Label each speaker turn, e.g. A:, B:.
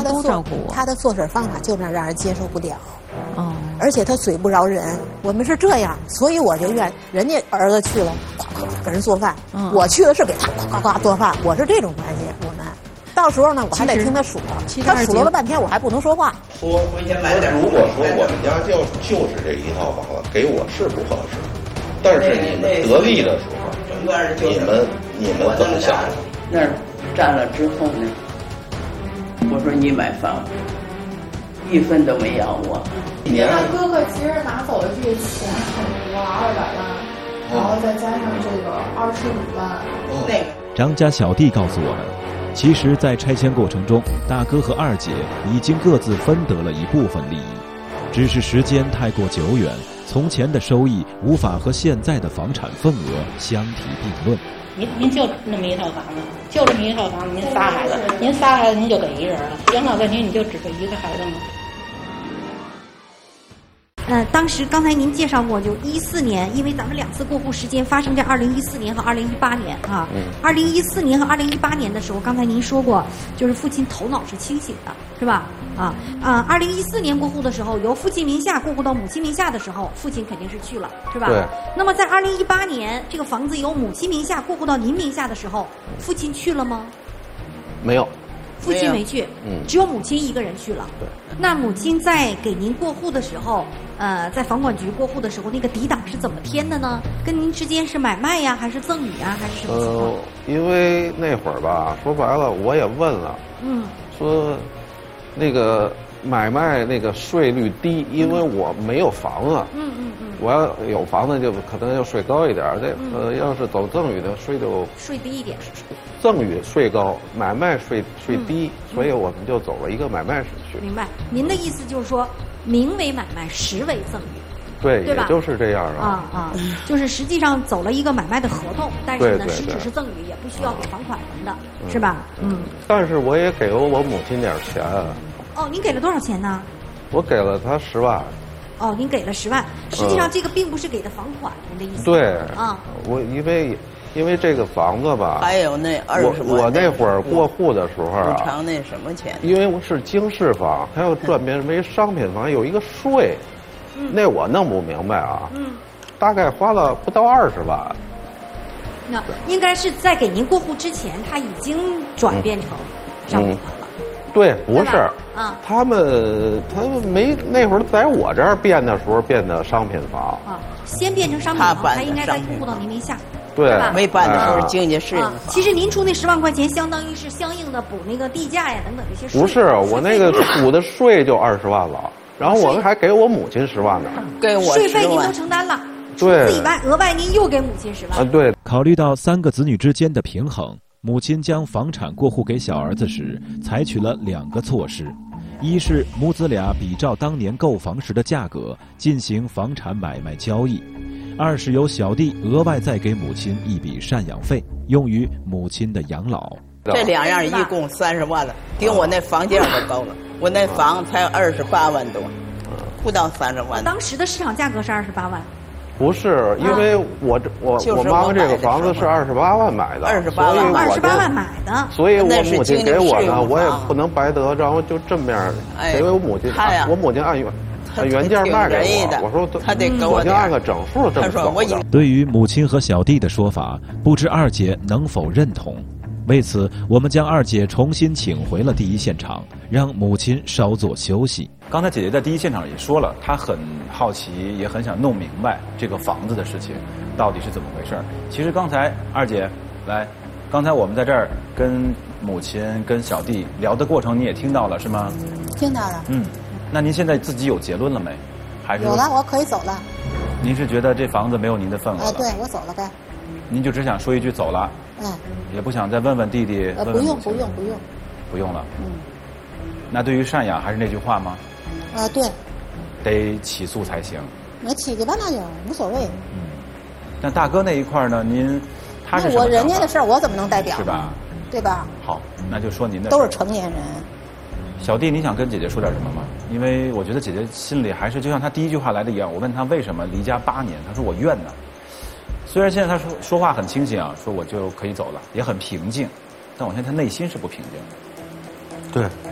A: 人都照顾我。
B: 他的做事方法就让人接受不了。
A: 哦。
B: 而且他嘴不饶人，我们是这样，所以我就愿人家儿子去了，咵咵给人做饭，我去的是给他咵咵咵做饭，我是这种关系。我们到时候呢，我还得听他数，他数了半天，我还不能说话。
C: 说如果说我们家就是这一套房子，给我是不合适，但是你们得力的时候，你们怎么想的？
D: 那儿占了之后呢？我说你买房，一分都没要我。
E: 他哥哥其实拿走的这个钱很多，200万，然后再加上这个25万，那个。
F: 张家小弟告诉我们，其实，在拆迁过程中，大哥和二姐已经各自分得了一部分利益，只是时间太过久远，从前的收益无法和现在的房产份额相提并论。
G: 您就那么一套房子，就这么一套房子，您仨孩子，您就给一人了，养老问题你就只给一个孩子吗？
H: 当时刚才您介绍过，就14年，因为咱们2次过户时间发生在2014年和2018年啊。2014年和2018年的时候，刚才您说过，就是父亲头脑是清醒的，是吧？2014年过户的时候，由父亲名下过户到母亲名下的时候，父亲肯定是去了，是吧？
I: 对。
H: 那么在2018年，这个房子由母亲名下过户到您名下的时候，父亲去了吗？
I: 没有。
H: 父亲没去，只有母亲一个人去了。
I: 对。
H: 那母亲在给您过户的时候，在房管局过户的时候，那个抵档是怎么填的呢？跟您之间是买卖呀，还是赠与啊，还是什么情况？
I: 因为那会儿吧，说白了，我也问了，说那个买卖那个税率低，因为我没有房子，我要有房子就可能要税高一点，要是走赠与的税
H: 低一点。
I: 赠与税高，买卖税低，所以我们就走了一个买卖手续。
H: 明白，您的意思就是说，名为买卖，实为赠与。
I: 对，
H: 对吧？
I: 也就是这样
H: 就是实际上走了一个买卖的合同，但是呢，实质是赠与，也不需要给房款什么的，是吧？
I: 但是我也给了我母亲点钱。
H: 哦，您给了多少钱呢？
I: 我给了她10万。
H: 哦，您给了10万，实际上这个并不是给的房款，您的意思？
I: 对。我因为这个房子吧，
D: 还有那20万，
I: 我那会儿过户的时候啊，
D: 补偿那什么钱？
I: 因为我是经适房，它要转变为商品房，有一个税，那我弄不明白啊。大概花了不到20万。
H: 那应该是在给您过户之前，它已经转变成商品房了。
I: 对，不是。他们没那会儿在我这儿变的时候变的商品房。
H: 先变成商品房，它应该再过户到您名下。
I: 对，
D: 没办的时候经济适应。
H: 其实您出那10万块钱，相当于是相应的补那个地价呀等等这些税。
I: 不是，我那个补的税就20万了，然后我们还给我母亲10万呢。
D: 给我
H: 税费您都承担了，
I: 对，
H: 以外额外您又给母亲10万。
I: 对。
F: 考虑到3个子女之间的平衡，母亲将房产过户给小儿子时，采取了2个措施：一是母子俩比照当年购房时的价格进行房产买卖交易。2是由小弟额外再给母亲一笔赡养费，用于母亲的养老。
D: 这2样一共30万了，顶我那房价都高了。我那房才28万多，不到30万。
H: 当时的市场价格是28万。
I: 不是，因为我妈妈这个房子是28万买的
H: ，28万买的，
I: 所以我母亲给我呢，我也不能白得，然后就这么样给我母亲，我母亲按原价卖给我，我说
D: 他得给我
I: 按个整数这么走的。
F: 对于母亲和小弟的说法，不知二姐能否认同？为此，我们将二姐重新请回了第一现场，让母亲稍作休息。
J: 刚才姐姐在第一现场也说了，她很好奇，也很想弄明白这个房子的事情到底是怎么回事。其实刚才二姐来，刚才我们在这儿跟母亲、跟小弟聊的过程，你也听到了是吗？
B: 听到了。
J: 那您现在自己有结论了没？还是
B: 有了，我可以走了。
J: 您是觉得这房子没有您的份额了？
B: 对，我走了该。
J: 您就只想说一句走了？也不想再问问弟弟？
B: 不用了。
J: 那对于赡养还是那句话吗？
B: 对。
J: 得起诉才行。
B: 那起去吧，那就无所谓。
J: 那大哥那一块呢？他是什么？
B: 人家的事儿，我怎么能代表？
J: 是吧？
B: 对吧？
J: 好，那就说您的。
B: 都是成年人。
J: 小弟，你想跟姐姐说点什么吗？因为我觉得姐姐心里还是就像她第一句话来的一样。我问她为什么离家8年，她说我怨呢。虽然现在她说话很清醒说我就可以走了，也很平静，但我现在她内心是不平静的。
I: 对。